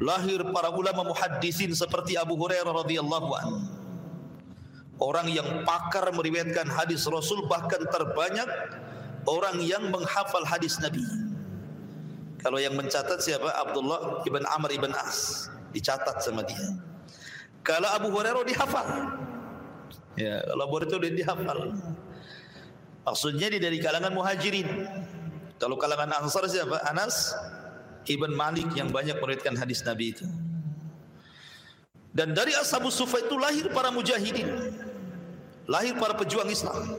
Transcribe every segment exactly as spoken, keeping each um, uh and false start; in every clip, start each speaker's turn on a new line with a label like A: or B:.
A: lahir para ulama muhaddisin seperti Abu Hurairah radhiyallahu anhu. Orang yang pakar meriwayatkan hadis Rasul, bahkan terbanyak orang yang menghafal hadis Nabi. Kalau yang mencatat siapa? Abdullah ibn Amr ibn As, dicatat sama dia. Kalau Abu Hurairah dihafal. Ya, kalau Abu Hurairah itu dihafal. Maksudnya dia dari kalangan muhajirin. Kalau kalangan Ansar siapa? Anas ibn Malik yang banyak meriwayatkan hadis Nabi itu. Dan dari Ashabus Suffah itu lahir para mujahidin, lahir para pejuang Islam.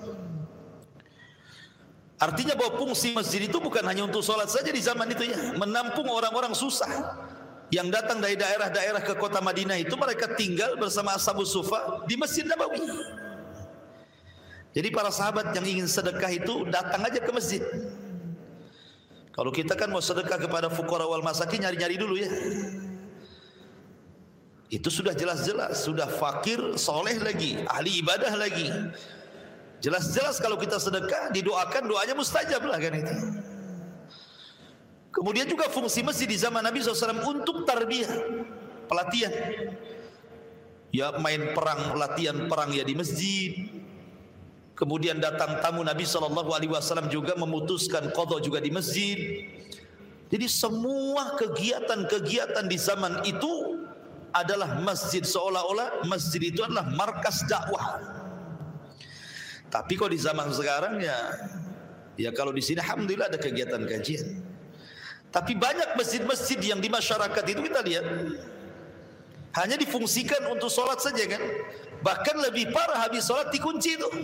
A: Artinya bahwa fungsi masjid itu bukan hanya untuk sholat saja di zaman itu ya, menampung orang-orang susah yang datang dari daerah-daerah ke kota Madinah itu, mereka tinggal bersama Ashabus Suffah di Masjid Nabawi. Jadi para sahabat yang ingin sedekah itu datang aja ke masjid. Kalau kita kan mau sedekah kepada fuqara wal masakin, nyari-nyari dulu ya. Itu sudah jelas-jelas, sudah fakir, soleh lagi, ahli ibadah lagi. Jelas-jelas kalau kita sedekah, didoakan, doanya mustajab lah kan itu. Kemudian juga fungsi masjid di zaman Nabi shallallahu alaihi wasallam untuk tarbiyah, pelatihan. Ya main perang, latihan perang ya di masjid. Kemudian datang tamu Nabi shallallahu alaihi wasallam juga memutuskan qadha juga di masjid. Jadi semua kegiatan-kegiatan di zaman itu adalah masjid, seolah-olah masjid itu adalah markas dakwah. Tapi kalau di zaman sekarang ya, ya kalau di sini alhamdulillah ada kegiatan kajian. Tapi banyak masjid-masjid yang di masyarakat itu kita lihat hanya difungsikan untuk sholat saja kan. Bahkan lebih parah, habis sholat dikunci itu.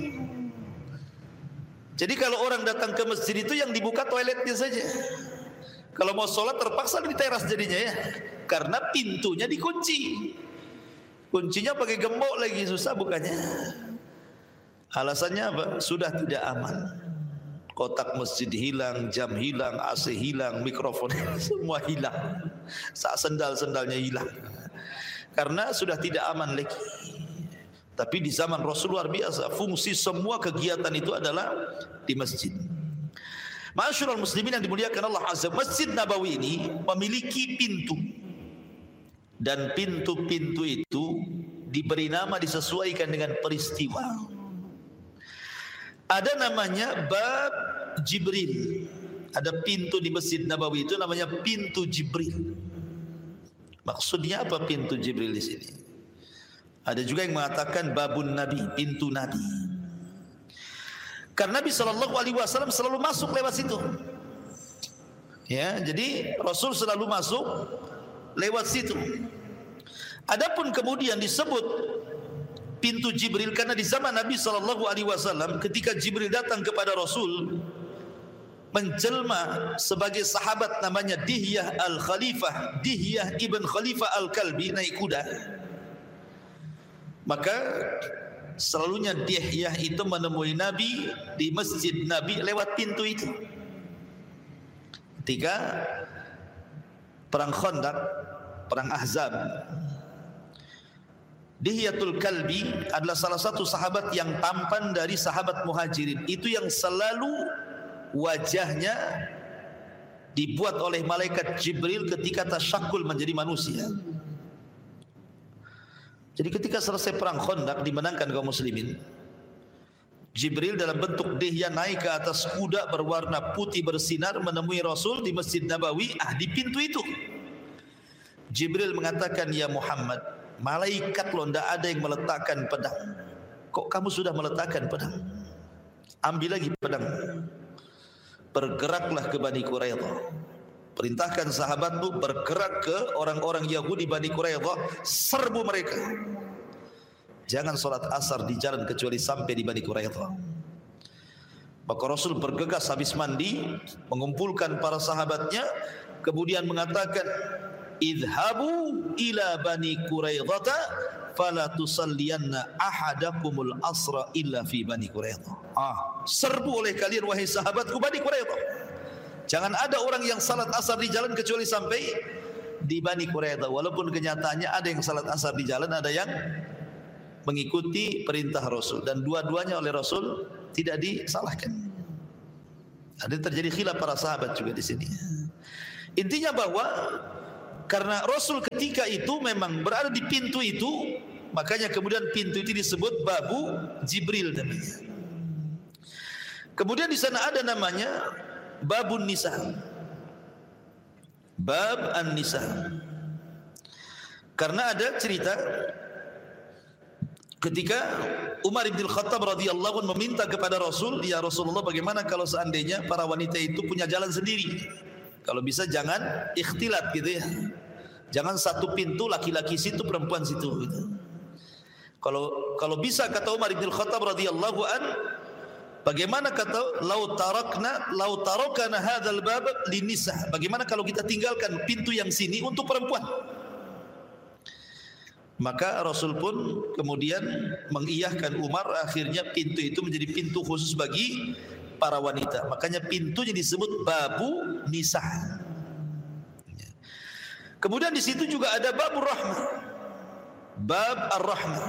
A: Jadi kalau orang datang ke masjid itu yang dibuka toiletnya saja. Kalau mau sholat terpaksa di teras jadinya ya, karena pintunya dikunci. Kuncinya pakai gembok lagi, susah bukanya. Alasannya apa? Sudah tidak aman. Kotak masjid hilang, jam hilang, A C hilang, mikrofon semua hilang. Sak sendal-sendalnya hilang. Karena sudah tidak aman lagi. Tapi di zaman Rasul luar biasa, fungsi semua kegiatan itu adalah di masjid. Ma'asyiral muslimin yang dimuliakan Allah Azza, Masjid Nabawi ini memiliki pintu. Dan pintu-pintu itu diberi nama, disesuaikan dengan peristiwa. Ada namanya Bab Jibril. Ada pintu di Masjid Nabawi itu namanya pintu Jibril. Maksudnya apa pintu Jibril di sini? Ada juga yang mengatakan Babun Nabi, pintu Nabi. Karena Nabi sallallahu alaihi wasallam selalu masuk lewat situ. Ya, jadi Rasul selalu masuk lewat situ. Adapun kemudian disebut pintu Jibril karena di zaman Nabi sallallahu alaihi wasallam ketika Jibril datang kepada Rasul menjelma sebagai sahabat namanya Dihyah al-Khalifah, Dihyah ibn Khalifah al-Kalbi, naik kuda. Maka selalunya Dihyah itu menemui Nabi di masjid Nabi lewat pintu itu. Ketika perang Khandaq, perang Ahzab, Dihyatul Kalbi adalah salah satu sahabat yang tampan dari sahabat muhajirin. Itu yang selalu wajahnya dibuat oleh malaikat Jibril ketika tasyakul menjadi manusia. Jadi ketika selesai perang Khandaq dimenangkan kaum muslimin, Jibril dalam bentuk Dihya naik ke atas kuda berwarna putih bersinar menemui Rasul di Masjid Nabawi. Ah, di pintu itu Jibril mengatakan, "Ya Muhammad, malaikat loh, tidak ada yang meletakkan pedang. Kok kamu sudah meletakkan pedang? Ambil lagi pedang. Bergeraklah ke Bani Quraidah. Perintahkan sahabatmu bergerak ke orang-orang Yahudi Bani Quraidah, serbu mereka. Jangan sholat asar di jalan kecuali sampai di Bani Quraidah." Maka Rasul bergegas habis mandi, mengumpulkan para sahabatnya, kemudian mengatakan, "Idhabu ila Bani Quraidah fala tusalliyanna ahadakumul asra illa fi Bani Quraidah." Ah, serbu oleh kalian wahai sahabatku Bani Quraidah. Jangan ada orang yang salat asar di jalan kecuali sampai di Bani Quraidah. Walaupun kenyataannya ada yang salat asar di jalan, ada yang mengikuti perintah Rasul, dan dua-duanya oleh Rasul tidak disalahkan. Ada terjadi khilaf para sahabat juga di sini. Intinya bahwa karena Rasul ketika itu memang berada di pintu itu, makanya kemudian pintu itu disebut Babu Jibril namanya. Kemudian di sana ada namanya Babun Nisa, Bab An-Nisa. Karena ada cerita ketika Umar bin Khattab radhiyallahu anhu meminta kepada Rasul, ya Rasulullah, bagaimana kalau seandainya para wanita itu punya jalan sendiri? Kalau bisa jangan ikhtilat gitu ya. Jangan satu pintu laki-laki situ perempuan situ gitu. Kalau kalau bisa kata Umar bin Khattab radhiyallahu an, bagaimana kata lau tarakna lau tarakana hadzal bab linisa? Bagaimana kalau kita tinggalkan pintu yang sini untuk perempuan? Maka Rasul pun kemudian mengiyahkan Umar, akhirnya pintu itu menjadi pintu khusus bagi para wanita. Makanya pintunya disebut Babu Nisa. Kemudian di situ juga ada Babur Rahmah, Bab Ar-Rahmah.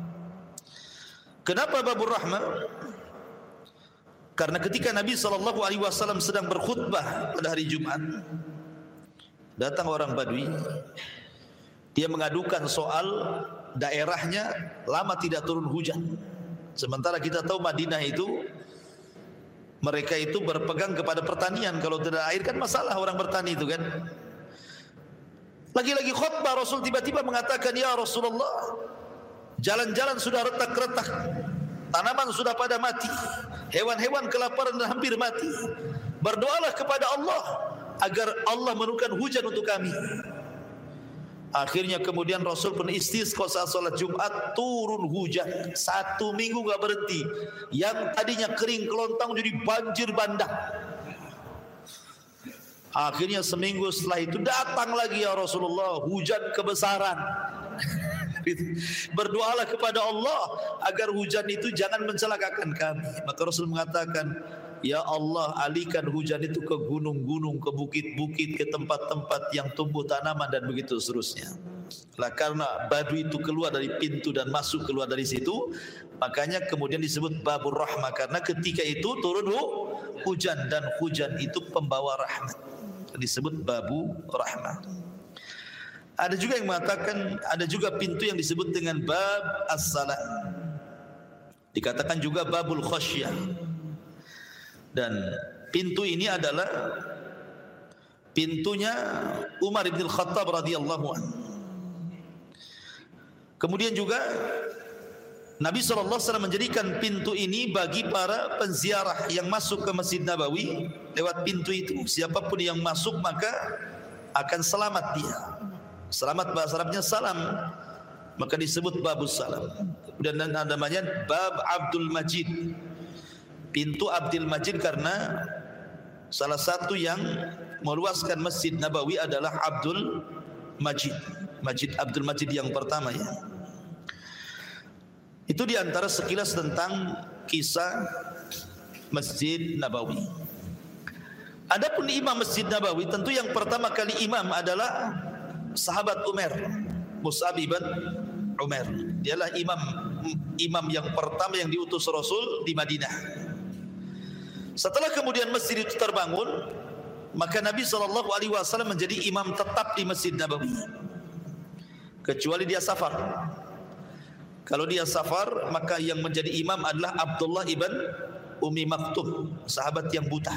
A: Kenapa Babur Rahmah? Karena ketika Nabi sallallahu alaihi wasallam sedang berkhutbah pada hari Jumat, datang orang Badui. Dia mengadukan soal daerahnya lama tidak turun hujan. Sementara kita tahu Madinah itu mereka itu berpegang kepada pertanian. Kalau tidak air kan masalah orang bertani itu kan. Lagi-lagi khutbah Rasul tiba-tiba mengatakan, ya Rasulullah, jalan-jalan sudah retak-retak, tanaman sudah pada mati, hewan-hewan kelaparan dan hampir mati. Berdoalah kepada Allah agar Allah menurunkan hujan untuk kami. Akhirnya kemudian Rasul pun istisqa saat salat Jumat, turun hujan satu minggu enggak berhenti. Yang tadinya kering kelontang jadi banjir bandang. Akhirnya seminggu setelah itu datang lagi, ya Rasulullah, hujan kebesaran. Berdoalah kepada Allah agar hujan itu jangan mencelakakan kami. Maka Rasul mengatakan, ya Allah, alihkan hujan itu ke gunung-gunung, ke bukit-bukit, ke tempat-tempat yang tumbuh tanaman dan begitu seterusnya. Lah karena Badui itu keluar dari pintu dan masuk keluar dari situ, makanya kemudian disebut Babur Rahmah, karena ketika itu turun hujan dan hujan itu pembawa rahmat. Disebut Babu Rahmah. Ada juga yang mengatakan ada juga pintu yang disebut dengan Bab As-Salam. Dikatakan juga Babul Khasyah. Dan pintu ini adalah pintunya Umar bin Khattab radhiyallahu anhu. Kemudian juga Nabi sallallahu alaihi wasallam menjadikan pintu ini bagi para penziarah yang masuk ke Masjid Nabawi lewat pintu itu. Siapapun yang masuk maka akan selamat dia. Selamat bahasa Arabnya salam, maka disebut Babus Salam. Kemudian ada namanya Bab Abdul Majid, pintu Abdul Majid, karena salah satu yang meluaskan Masjid Nabawi adalah Abdul Majid, Masjid Abdul Majid yang pertama ya. Itu diantara sekilas tentang kisah Masjid Nabawi. Adapun imam Masjid Nabawi, tentu yang pertama kali imam adalah sahabat Umar, Mus'ab bin Umar. Dialah imam imam yang pertama yang diutus Rasul di Madinah. Setelah kemudian masjid itu terbangun, maka Nabi sallallahu alaihi wasallam menjadi imam tetap di Masjid Nabawi, kecuali dia safar. Kalau dia safar, maka yang menjadi imam adalah Abdullah ibn Ummi Maktum, sahabat yang buta.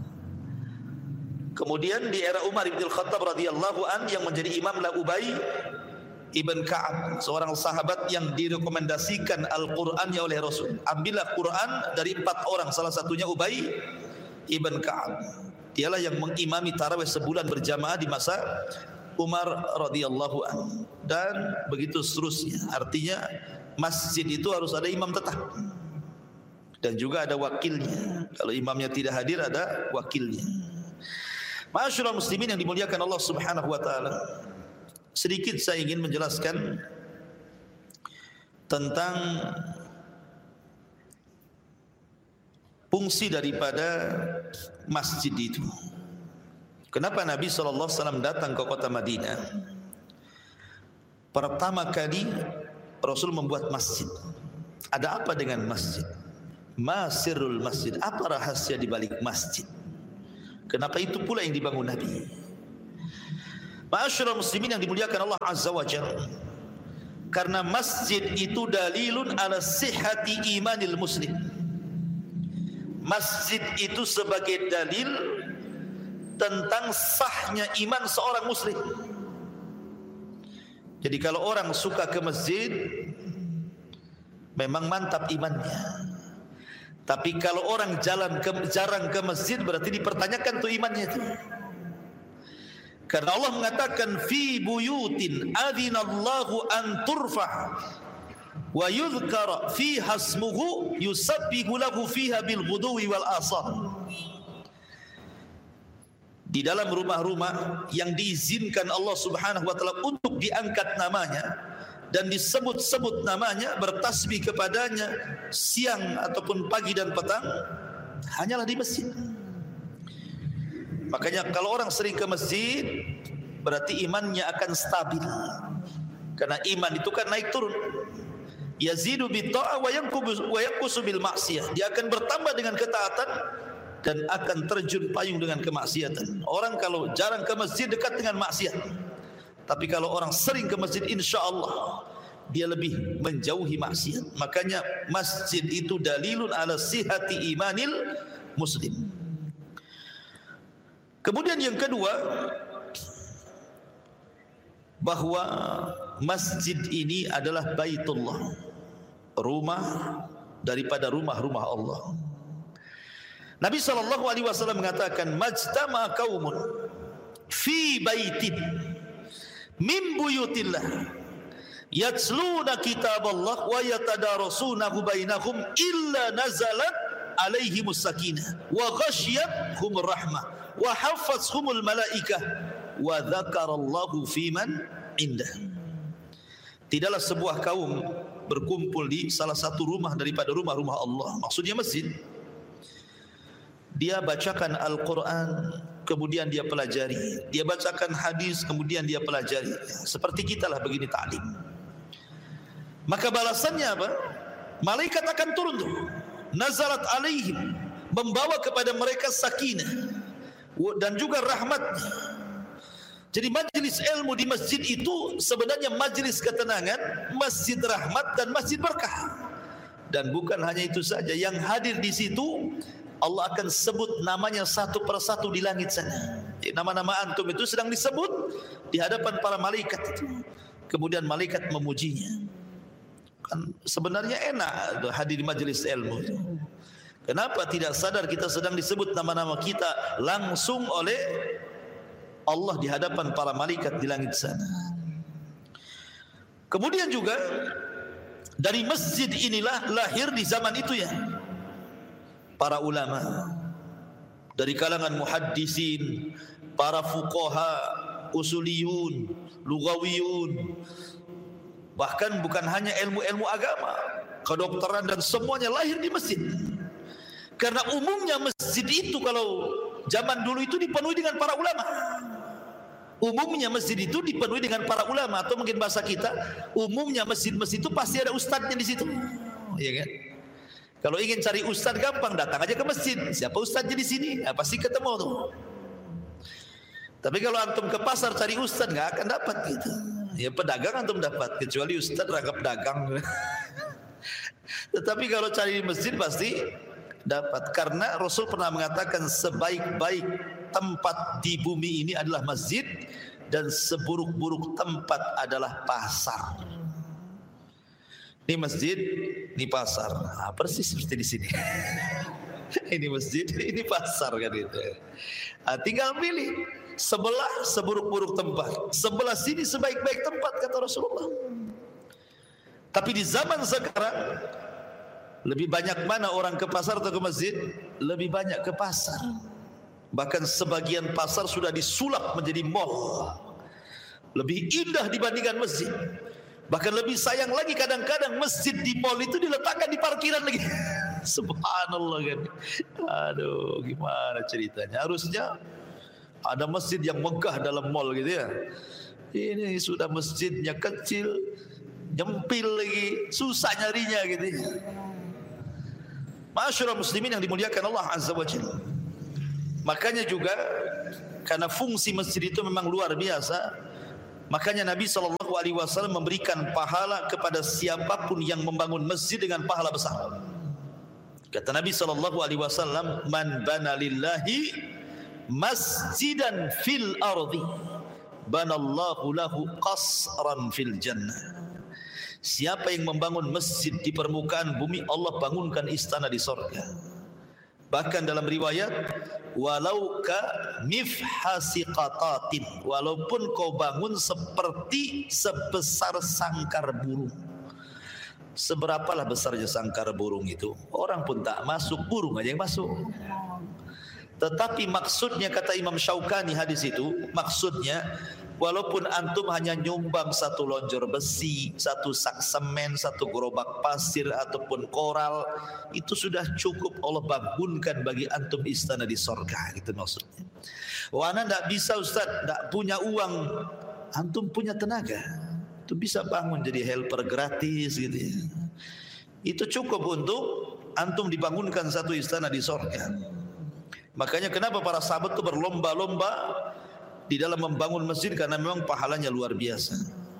A: Kemudian di era Umar bin Khattab radhiyallahu an, yang menjadi imam adalah Ubay ibn Ka'ab, seorang sahabat yang direkomendasikan Al-Qur'annya oleh Rasul. Ambillah Quran dari empat orang, salah satunya Ubay ibn Ka'ab. Dialah yang mengimami tarawih sebulan berjamaah di masa Umar radhiyallahu an, dan begitu seterusnya. Artinya masjid itu harus ada imam tetap dan juga ada wakilnya. Kalau imamnya tidak hadir, ada wakilnya. Ma'asyiral muslimin yang dimuliakan Allah Subhanahu wa taala, sedikit saya ingin menjelaskan tentang fungsi daripada masjid itu. Kenapa Nabi sallallahu alaihi wasallam datang ke kota Madinah? Pertama kali Rasul membuat masjid. Ada apa dengan masjid? Ma sirrul masjid? Apa rahasia di balik masjid? Kenapa itu pula yang dibangun Nabi? Ma'asyiral muslimin yang dimuliakan Allah Azza wa Jalla, karena masjid itu dalilun ala sihhati imanil muslim. Masjid itu sebagai dalil tentang sahnya iman seorang muslim. Jadi kalau orang suka ke masjid, memang mantap imannya. Tapi kalau orang jalan ke, jarang ke masjid, berarti dipertanyakan tuh imannya itu. Karena Allah mengatakan fi buyutin adzinallahu an turfa wa yuzkara fiha ismuhu yusabbihu lahu fiha bil ghudwi wal asal. Di dalam rumah-rumah yang diizinkan Allah Subhanahu wa taala untuk diangkat namanya dan disebut-sebut namanya, bertasbih kepadanya siang ataupun pagi dan petang, hanyalah di masjid. Makanya kalau orang sering ke masjid, berarti imannya akan stabil. Karena iman itu kan naik turun. Yazidu bitta'ah wa yanqusu bil ma'siyah. Dia akan bertambah dengan ketaatan dan akan terjun payung dengan kemaksiatan. Orang kalau jarang ke masjid dekat dengan maksiat. Tapi kalau orang sering ke masjid, insya Allah dia lebih menjauhi maksiat. Makanya masjid itu dalilun ala sihhati imanil muslim. Kemudian yang kedua, bahwa masjid ini adalah baitullah, rumah daripada rumah-rumah Allah. Nabi sallallahu alaihi wasallam mengatakan, majtama qaumun fi baitin min buyutillah yatsluna kitaballah wa yatadarasunahu bainahum illa nazalat alaihimus sakinah wa ghasyiyatuhumur rahmah wa hafathumul malaikah wa dzakarallahu fiman indah. Tidaklah sebuah kaum berkumpul di salah satu rumah daripada rumah-rumah Allah, maksudnya masjid. Dia bacakan Al-Quran, kemudian dia pelajari. Dia bacakan hadis, kemudian dia pelajari. Seperti kita lah begini ta'lim. Maka balasannya apa? Malaikat akan turun tuh. Nazalat alaihim, membawa kepada mereka sakinah dan juga rahmatnya. Jadi majlis ilmu di masjid itu sebenarnya majlis ketenangan, masjid rahmat dan masjid berkah. Dan bukan hanya itu saja, yang hadir di situ Allah akan sebut namanya satu persatu di langit sana. Nama-nama antum itu sedang disebut di hadapan para malaikat itu. Kemudian malaikat memujinya. Kan sebenarnya enak hadir di majlis ilmu itu. Kenapa tidak sadar kita sedang disebut nama-nama kita langsung oleh Allah di hadapan para malaikat di langit sana. Kemudian juga dari masjid inilah lahir di zaman itu ya para ulama dari kalangan muhaddisin, para fuqaha, usuliyun, lugawiyun, bahkan bukan hanya ilmu-ilmu agama, kedokteran dan semuanya lahir di masjid. Karena umumnya masjid itu kalau zaman dulu itu dipenuhi dengan para ulama. Umumnya masjid itu dipenuhi dengan para ulama, atau mungkin bahasa kita, umumnya masjid-masjid itu pasti ada ustadznya di situ. Iya kan? Kalau ingin cari ustadz gampang, datang aja ke masjid. Siapa ustadznya di sini? Ya, pasti ketemu tuh. Tapi kalau antum ke pasar cari ustadz, nggak akan dapat gitu. Ya pedagang antum dapat, kecuali ustadz ragap dagang. Tetapi kalau cari di masjid pasti dapat. Karena Rasul pernah mengatakan sebaik-baik tempat di bumi ini adalah masjid dan seburuk-buruk tempat adalah pasar. Ini masjid, ini pasar. Nah, persis seperti di sini. Ini masjid, ini pasar kan itu. Nah, tinggal pilih sebelah seburuk-buruk tempat, sebelah sini sebaik-baik tempat kata Rasulullah. Tapi di zaman sekarang lebih banyak mana orang ke pasar atau ke masjid? Lebih banyak ke pasar. Bahkan sebagian pasar sudah disulap menjadi mall. Lebih indah dibandingkan masjid. Bahkan lebih sayang lagi kadang-kadang masjid di mall itu diletakkan di parkiran lagi. Subhanallah kan. Aduh, gimana ceritanya? Harusnya ada masjid yang megah dalam mall gitu ya. Ini sudah masjidnya kecil, nyempil lagi, susah nyarinya gitu ya. Ma'asyiral muslimin yang dimuliakan Allah Azza wa Jalla. Makanya juga karena fungsi masjid itu memang luar biasa. Makanya Nabi sallallahu alaihi wasallam memberikan pahala kepada siapapun yang membangun masjid dengan pahala besar. Kata Nabi sallallahu alaihi wasallam, "Man bana lillahi masjidan fil ardi, banallahu lahu qasran fil jannah." Siapa yang membangun masjid di permukaan bumi, Allah bangunkan istana di surga. Bahkan dalam riwayat, walau ka mifhasi qatatin, walaupun kau bangun seperti sebesar sangkar burung. Seberapalah besarnya sangkar burung itu? Orang pun tak masuk, burung aja yang masuk. Tetapi maksudnya, kata Imam Syaukani hadis itu, maksudnya walaupun antum hanya nyumbang satu lonjor besi, satu sak semen, satu gerobak pasir ataupun koral, itu sudah cukup Allah bangunkan bagi antum istana di surga. Itu maksudnya. Wah, anda tidak bisa Ustaz, tidak punya uang, antum punya tenaga, itu bisa bangun jadi helper gratis gitu ya. Itu cukup untuk antum dibangunkan satu istana di surga. Makanya kenapa para sahabat itu berlomba-lomba di dalam membangun masjid, karena memang pahalanya luar biasa.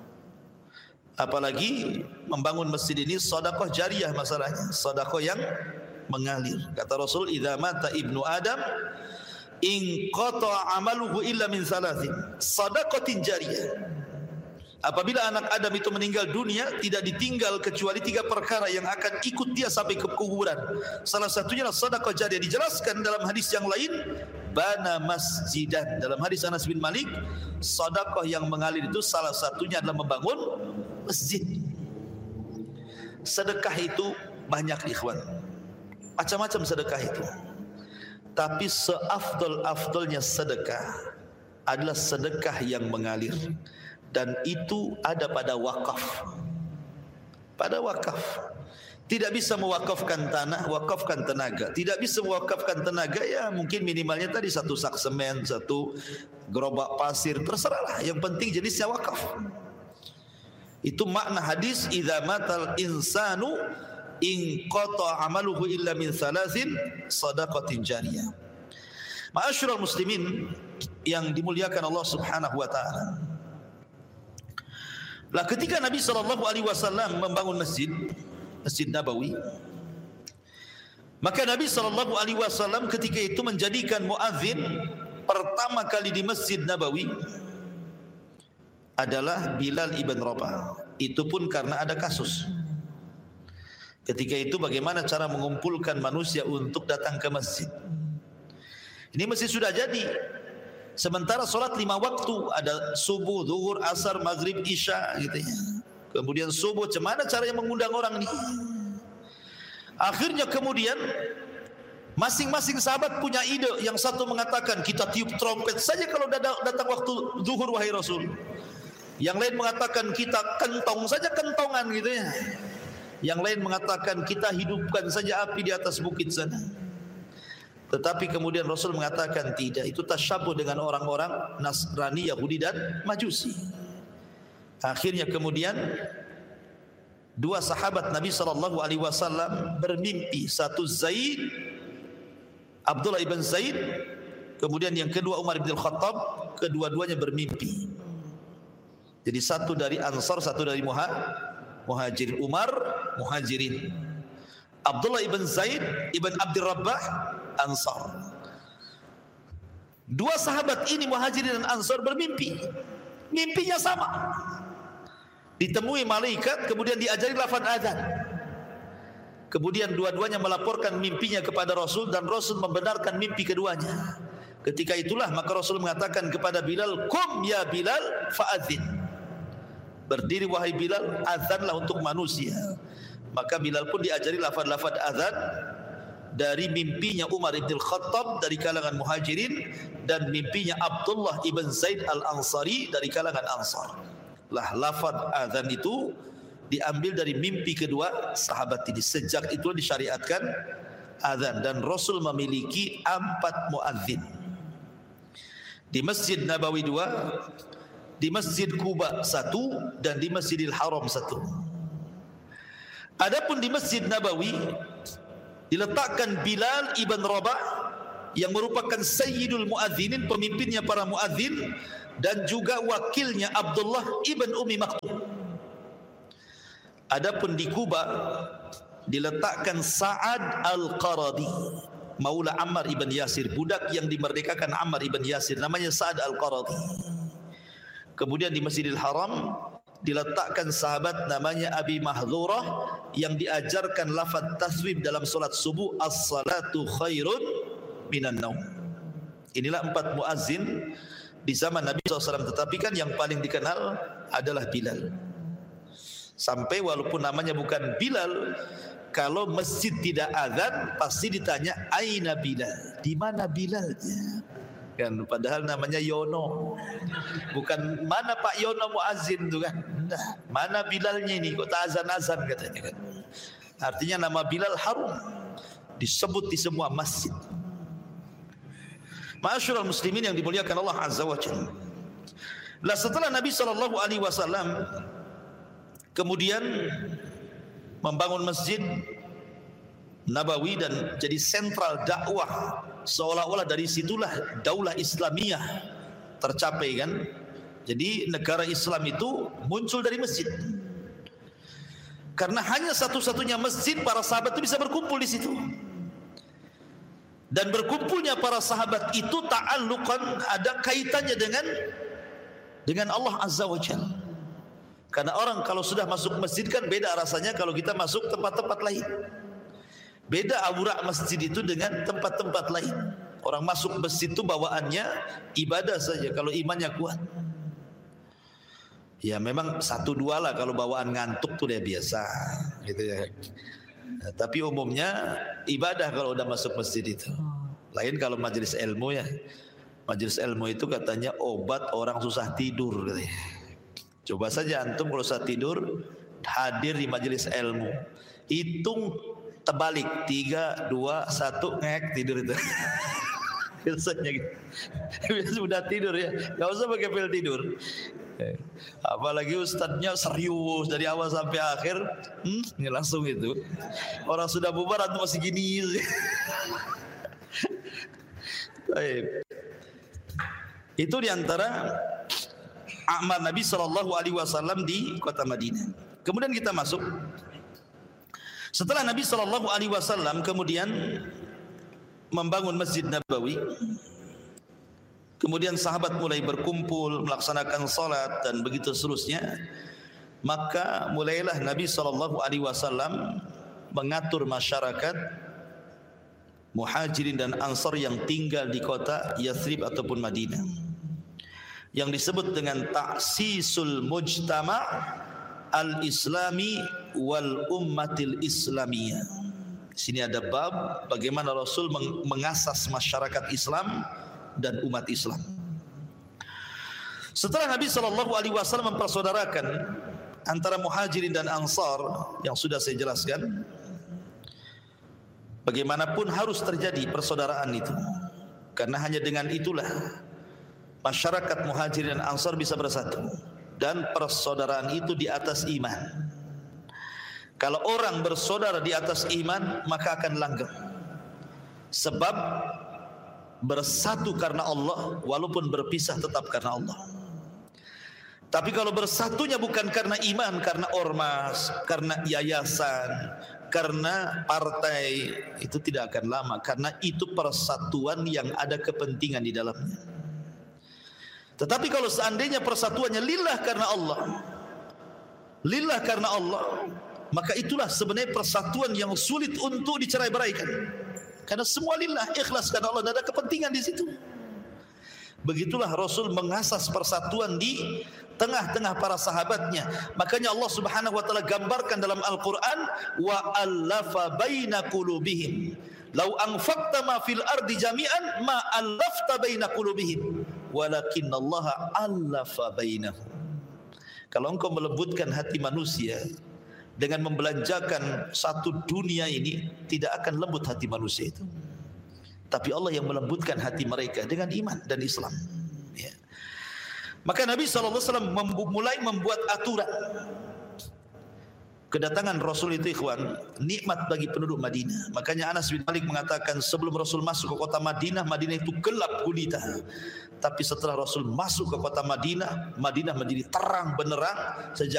A: Apalagi membangun masjid ini sedekah jariyah masalahnya, sedekah yang mengalir. Kata Rasul, "Idza mata ibnu Adam in qata amaluhu illa min salasin, sadaqatin jariyah." Apabila anak Adam itu meninggal dunia, tidak ditinggal kecuali tiga perkara yang akan ikut dia sampai ke kuburan. Salah satunya adalah sedekah jariyah. Dijelaskan dalam hadis yang lain, bana masjidan. Dalam hadis Anas bin Malik, sedekah yang mengalir itu salah satunya adalah membangun masjid. Sedekah itu banyak, ikhwan. Macam-macam sedekah itu. Tapi seafdal-afdalnya sedekah adalah sedekah yang mengalir. Dan itu ada pada wakaf. Pada wakaf. Tidak bisa mewakafkan tanah, wakafkan tenaga. Tidak bisa mewakafkan tenaga, ya mungkin minimalnya tadi satu sak semen, satu gerobak pasir, terserahlah. Yang penting jenisnya wakaf. Itu makna hadis, idza matal insanu in qata amaluhu illa min thalathin sadaqatin jariyah. Ma'asyiral muslimin yang dimuliakan Allah Subhanahu wa taala. Lah ketika Nabi sallallahu alaihi wasallam membangun masjid, Masjid Nabawi, maka Nabi sallallahu alaihi wasallam ketika itu menjadikan muadzin pertama kali di Masjid Nabawi adalah Bilal ibn Rabah. Itu pun karena ada kasus. Ketika itu bagaimana cara mengumpulkan manusia untuk datang ke masjid. Ini masjid sudah jadi. Sementara solat lima waktu, ada subuh, zuhur, asar, maghrib, isya gitu ya. Kemudian subuh, bagaimana caranya mengundang orang ini? Akhirnya kemudian masing-masing sahabat punya ide. Yang satu mengatakan kita tiup trompet saja kalau datang waktu zuhur wahai Rasul. Yang lain mengatakan kita kentong saja kentongan gitu ya. Yang lain mengatakan kita hidupkan saja api di atas bukit sana. Tetapi kemudian Rasul mengatakan tidak, itu tasyabuh dengan orang-orang Nasrani, Yahudi dan Majusi. Akhirnya kemudian dua sahabat Nabi sallallahu alaihi wasallam bermimpi, satu Zaid, Abdullah ibn Zaid, kemudian yang kedua Umar bin Khattab, kedua-duanya bermimpi. Jadi satu dari Ansar, satu dari Muha, Muhajirin. Umar Muhajirin, Abdullah ibn Zaid ibn Abdul Rabbah Ansar. Dua sahabat ini Muhajirin dan Ansar bermimpi. Mimpinya sama. Ditemui malaikat, kemudian diajari lafaz azan. Kemudian dua-duanya melaporkan mimpinya kepada Rasul dan Rasul membenarkan mimpi keduanya. Ketika itulah maka Rasul mengatakan kepada Bilal, "Qum ya Bilal fa'adzin." Berdiri wahai Bilal, azanlah untuk manusia. Maka Bilal pun diajari lafaz-lafaz azan dari mimpinya Umar ibn Khattab dari kalangan Muhajirin dan mimpinya Abdullah ibn Zaid al-Ansari dari kalangan Ansar. Lah lafaz azan itu diambil dari mimpi kedua sahabat ini. Sejak itu disyariatkan azan dan Rasul memiliki empat muadzin. Di Masjid Nabawi dua, di Masjid Quba satu, dan di Masjidil Haram satu. Adapun di Masjid Nabawi diletakkan Bilal ibn Rabah yang merupakan Sayyidul Muadzinin, pemimpinnya para muadzin, dan juga wakilnya Abdullah ibn Ummi Maktum. Adapun di Kuba diletakkan Sa'ad Al-Qaradi, Maula Ammar ibn Yasir, budak yang dimerdekakan Ammar ibn Yasir, namanya Sa'ad Al-Qaradi. Kemudian di Masjidil Haram diletakkan sahabat namanya Abi Mahdhurah yang diajarkan lafaz taswib dalam solat subuh, as-salatu khairun minan naum. Inilah empat muazzin di zaman Nabi shallallahu alaihi wasallam, tetapi kan yang paling dikenal adalah Bilal. Sampai walaupun namanya bukan Bilal, kalau masjid tidak azan pasti ditanya aina Bilal, di mana Bilalnya? Kan padahal namanya Yono. Bukan mana Pak Yono muazzin tu kan. Nah, mana Bilalnya ini kok tak azan-azan katanya kan. Artinya nama Bilal harum disebut di semua masjid. Ma'asyiral muslimin yang dimuliakan Allah Azza wa Jalla. Lah setelah Nabi sallallahu alaihi wasallam kemudian membangun Masjid Nabawi dan jadi sentral dakwah, seolah-olah dari situlah daulah Islamiyah tercapai kan. Jadi negara Islam itu muncul dari masjid. Karena hanya satu-satunya masjid para sahabat itu bisa berkumpul di situ. Dan berkumpulnya para sahabat itu ta'alluqan, ada kaitannya dengan dengan Allah Azza wa Jalla. Karena orang kalau sudah masuk masjid kan beda rasanya kalau kita masuk tempat-tempat lain. Beda aurat masjid itu dengan tempat-tempat lain. Orang masuk masjid itu bawaannya ibadah saja kalau imannya kuat. Ya memang satu dua lah kalau bawaan ngantuk tuh dia biasa gitu ya. Nah, tapi umumnya ibadah kalau udah masuk masjid itu. Lain kalau majelis ilmu ya. Majelis ilmu itu katanya obat orang susah tidur katanya. Coba saja antum kalau susah tidur hadir di majelis ilmu, hitung terbalik tiga, dua, satu ngek tidur itu. Biasanya gitu. Biasa sudah tidur ya, nggak usah pakai pil tidur. Apalagi ustadznya serius dari awal sampai akhir, hmm, ya langsung itu. Orang sudah bubar atau masih gini. Baik. Itu diantara amal Nabi sallallahu alaihi wasallam di kota Madinah. Kemudian kita masuk. Setelah Nabi sallallahu alaihi wasallam kemudian membangun Masjid Nabawi, kemudian sahabat mulai berkumpul melaksanakan salat dan begitu seterusnya, maka mulailah Nabi sallallahu alaihi wasallam mengatur masyarakat Muhajirin dan Ansar yang tinggal di kota Yathrib ataupun Madinah, yang disebut dengan ta'sisul mujtama' al-islami wal ummatil islamiyah. Sini ada bab bagaimana Rasul mengasas masyarakat Islam dan umat Islam. Setelah Nabi sallallahu alaihi wasallam mempersaudarakan antara Muhajirin dan Ansar yang sudah saya jelaskan, bagaimanapun harus terjadi persaudaraan itu, karena hanya dengan itulah masyarakat Muhajirin dan Ansar bisa bersatu, dan persaudaraan itu di atas iman. Kalau orang bersaudara di atas iman maka akan langgeng, sebab bersatu karena Allah, walaupun berpisah tetap karena Allah. Tapi kalau bersatunya bukan karena iman, karena ormas, karena yayasan, karena partai, itu tidak akan lama, karena itu persatuan yang ada kepentingan di dalamnya. Tetapi kalau seandainya persatuannya lillah karena Allah, lillah karena Allah, maka itulah sebenarnya persatuan yang sulit untuk dicerai-beraikan. Karena semua lillah, ikhlas karena Allah, tidak ada kepentingan di situ. Begitulah Rasul mengasas persatuan di tengah-tengah para sahabatnya. Makanya Allah Subhanahu wa taala gambarkan dalam Al-Qur'an, wa allafa baina qulubihim. Lau anfaqta ma fil ardi jami'an ma allafta baina qulubihim walakinallaha allafa bainahum. Kalau engkau melembutkan hati manusia dengan membelanjakan satu dunia ini, tidak akan lembut hati manusia itu. Tapi Allah yang melembutkan hati mereka dengan iman dan Islam. Ya. Maka Nabi sallallahu alaihi wasallam mulai membuat aturan Kedatangan Rasul itu ikhwan, nikmat bagi penduduk Madinah. Makanya Anas bin Malik mengatakan sebelum Rasul masuk ke kota Madinah, Madinah itu gelap gulita. Tapi setelah Rasul masuk ke kota Madinah, Madinah menjadi terang benderang. Sejak